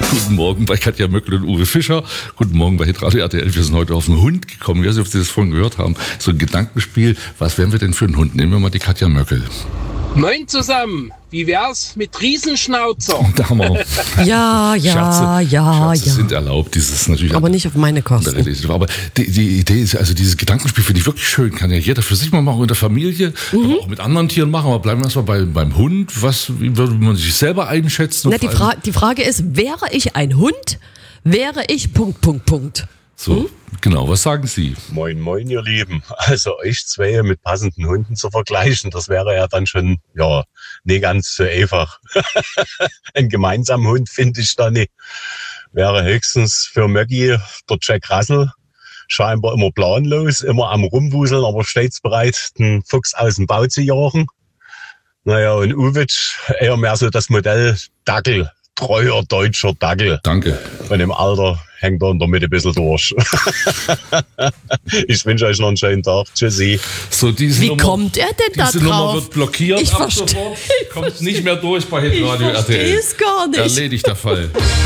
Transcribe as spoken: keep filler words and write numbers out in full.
Guten Morgen bei Katja Möckel und Uwe Fischer. Guten Morgen bei Hitradio R T L. Wir sind heute auf den Hund gekommen. Ich weiß nicht, ob Sie das vorhin gehört haben. So ein Gedankenspiel. Was wären wir denn für einen Hund? Nehmen wir mal die Katja Möckel. Moin zusammen. Wie wär's mit Riesenschnauzer? Da haben wir Ja, ja, Scherze, ja, Scherze ja. sind erlaubt. Dieses natürlich Aber nicht auf meine Kosten. Aber die, die Idee ist, also dieses Gedankenspiel finde ich wirklich schön. Kann ja jeder für sich mal machen, in der Familie, mhm. aber auch mit anderen Tieren machen. Aber bleiben wir erstmal bei, beim Hund. Was, wie würde man sich selber einschätzen? Na, die, Fra- die Frage ist, wäre ich ein Hund, wäre ich Punkt, Punkt, Punkt. So, hm? Genau, was sagen Sie? Moin, moin, ihr Lieben. Also euch zwei mit passenden Hunden zu vergleichen, das wäre ja dann schon, ja, nicht ganz so einfach. Ein gemeinsamer Hund finde ich da nicht. Wäre höchstens für Möggi der Jack Russell. Scheinbar immer planlos, immer am Rumwuseln, aber stets bereit, den Fuchs aus dem Bau zu jagen. Naja, und Uwitsch eher mehr so das Modell Dackel. Treuer deutscher Dackel. Danke. Und im Alter hängt er in der Mitte ein bisschen durch. Ich wünsche euch noch einen schönen Tag. Tschüssi. So, diese Wie Nummer, kommt er denn da diese drauf? Nummer wird blockiert Ich ab versteh- sofort. Kommt nicht mehr durch bei Hitradio Ich R T L. verstehe es gar nicht. Erledigt der Fall.